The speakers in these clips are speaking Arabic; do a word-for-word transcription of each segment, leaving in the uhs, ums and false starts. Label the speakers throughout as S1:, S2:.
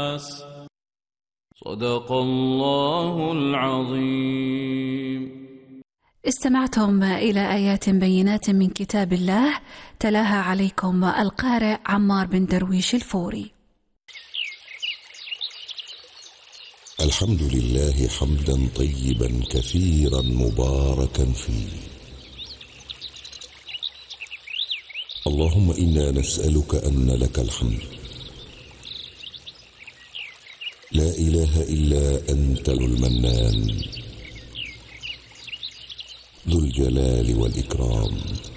S1: الناس. صدق الله العظيم.
S2: استمعتم إلى آيات بينات من كتاب الله تلاها عليكم القارئ عمار بن درويش الفوري.
S3: الحمد لله حمدا طيبا كثيرا مباركا فيه. اللهم إنا نسألك أن لك الحمد لا إله إلا أنت المنان ذو الجلال والإكرام،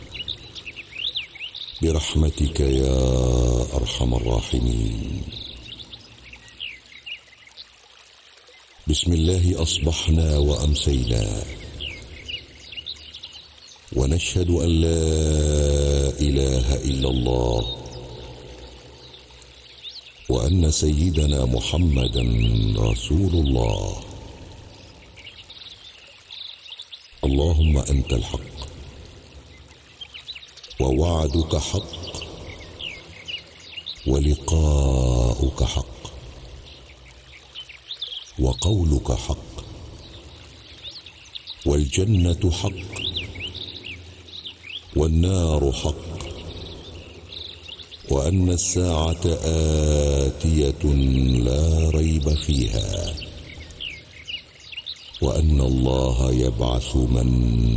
S3: برحمتك يا أرحم الراحمين. بسم الله أصبحنا وأمسينا ونشهد أن لا إله إلا الله وأن سيدنا محمدا رسول الله. اللهم أنت الحق ووعدك حق ولقاؤك حق وقولك حق والجنة حق والنار حق وأن الساعة آتية لا ريب فيها وأن الله يبعث من